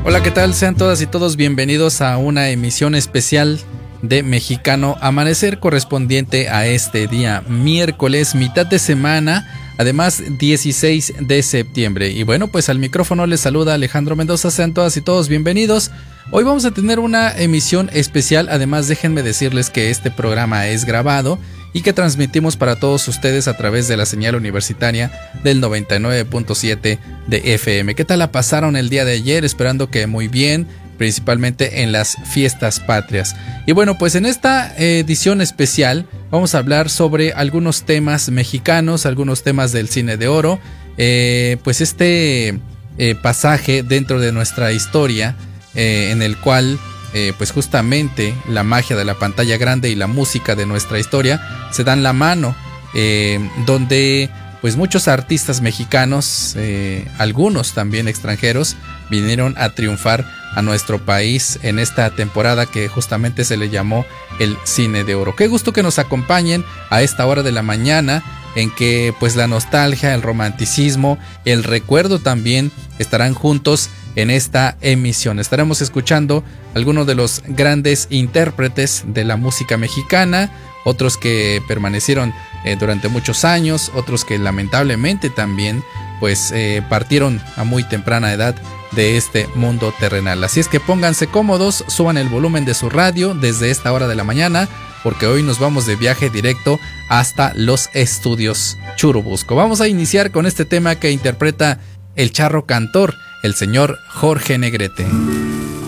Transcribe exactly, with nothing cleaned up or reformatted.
Hola, ¿qué tal? Sean todas y todos bienvenidos a una emisión especial de Mexicano Amanecer correspondiente a este día miércoles, mitad de semana, además dieciséis de septiembre. Y bueno, pues al micrófono les saluda Alejandro Mendoza. Sean todas y todos bienvenidos. Hoy vamos a tener una emisión especial. Además, déjenme decirles que este programa es grabado y que transmitimos para todos ustedes a través de la señal universitaria del noventa y nueve punto siete de F M. ¿Qué tal la pasaron el día de ayer? Esperando que muy bien, principalmente en las fiestas patrias. Y bueno, pues en esta edición especial vamos a hablar sobre algunos temas mexicanos, algunos temas del cine de oro, eh, pues este eh, pasaje dentro de nuestra historia eh, en el cual eh, pues justamente la magia de la pantalla grande y la música de nuestra historia se dan la mano, eh, donde pues muchos artistas mexicanos, eh, algunos también extranjeros, vinieron a triunfar a nuestro país en esta temporada que justamente se le llamó el Cine de Oro. Qué gusto que nos acompañen a esta hora de la mañana, en que pues la nostalgia, el romanticismo, el recuerdo también estarán juntos en esta emisión. Estaremos escuchando algunos de los grandes intérpretes de la música mexicana, otros que permanecieron eh, durante muchos años, otros que lamentablemente también pues eh, partieron a muy temprana edad de este mundo terrenal. Así es que pónganse cómodos, suban el volumen de su radio desde esta hora de la mañana, porque hoy nos vamos de viaje directo hasta los estudios Churubusco. Vamos a iniciar con este tema que interpreta el charro cantor, el señor Jorge Negrete.